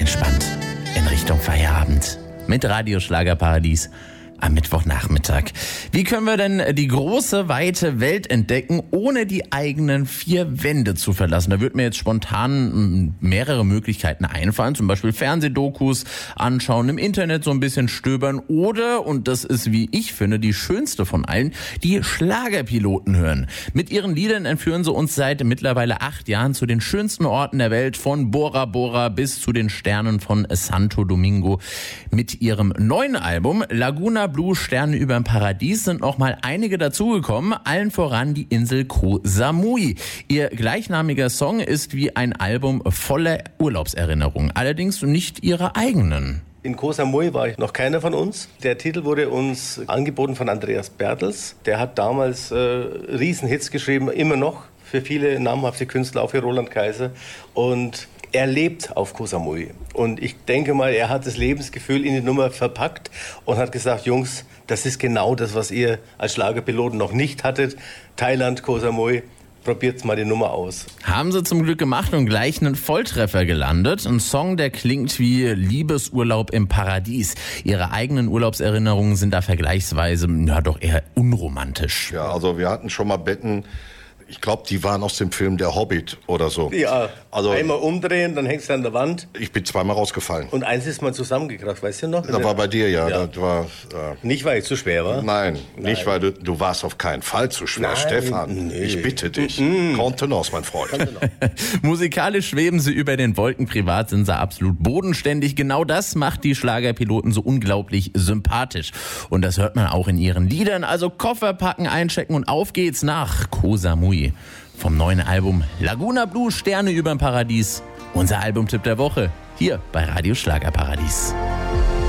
entspannt in Richtung Feierabend mit Radio Schlagerparadies am Mittwochnachmittag. Wie können wir denn die große, weite Welt entdecken, ohne die eigenen vier Wände zu verlassen? Da wird mir jetzt spontan mehrere Möglichkeiten einfallen. Zum Beispiel Fernsehdokus anschauen, im Internet so ein bisschen stöbern oder, und das ist, wie ich finde, die schönste von allen, die Schlagerpiloten hören. Mit ihren Liedern entführen sie uns seit mittlerweile 8 Jahren zu den schönsten Orten der Welt, von Bora Bora bis zu den Sternen von Santo Domingo. Mit ihrem neuen Album Laguna Blue, Sterne überm Paradies, sind noch mal einige dazugekommen, allen voran die Insel Koh Samui. Ihr gleichnamiger Song ist wie ein Album voller Urlaubserinnerungen, allerdings nicht ihre eigenen. In Koh Samui war ich noch keiner von uns. Der Titel wurde uns angeboten von Andreas Bertels. Der hat damals Riesenhits geschrieben, immer noch für viele namhafte Künstler, auch für Roland Kaiser. Und er lebt auf Koh Samui. Und ich denke mal, er hat das Lebensgefühl in die Nummer verpackt und hat gesagt, Jungs, das ist genau das, was ihr als Schlagerpiloten noch nicht hattet. Thailand, Koh Samui, probiert mal die Nummer aus. Haben sie zum Glück gemacht und gleich einen Volltreffer gelandet. Ein Song, der klingt wie Liebesurlaub im Paradies. Ihre eigenen Urlaubserinnerungen sind da vergleichsweise, doch eher unromantisch. Ja, also wir hatten schon mal Betten. Ich glaube, die waren aus dem Film Der Hobbit oder so. Ja, also einmal umdrehen, dann hängst du an der Wand. Ich bin zweimal rausgefallen. Und eins ist mal zusammengekracht, weißt du noch? Das war bei dir, ja. Das war, nicht, weil ich zu schwer war? Nein, nicht, weil du warst auf keinen Fall zu schwer. Nein, Stefan, nee. Ich bitte dich. Kontenance, mein Freund. Musikalisch schweben sie über den Wolken, privat sind sie absolut bodenständig. Genau das macht die Schlagerpiloten so unglaublich sympathisch. Und das hört man auch in ihren Liedern. Also Koffer packen, einchecken und auf geht's nach Koh Samui. Vom neuen Album Laguna Blue, Sterne überm Paradies. Unser Albumtipp der Woche hier bei Radio Schlagerparadies.